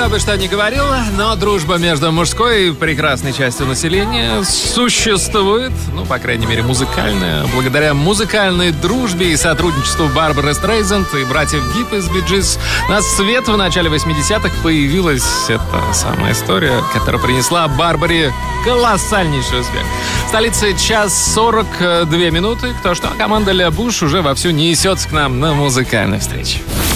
Кто бы что ни говорил, но дружба между мужской и прекрасной частью населения существует, ну, по крайней мере, музыкальная. Благодаря музыкальной дружбе и сотрудничеству Барбары Стрейзанд и братьев Гиб из Bee Gees на свет в начале 80-х появилась эта самая история, которая принесла Барбаре колоссальнейший успех. В столице 1:42. Кто что, команда Ля Буш уже вовсю несется к нам на музыкальной встрече.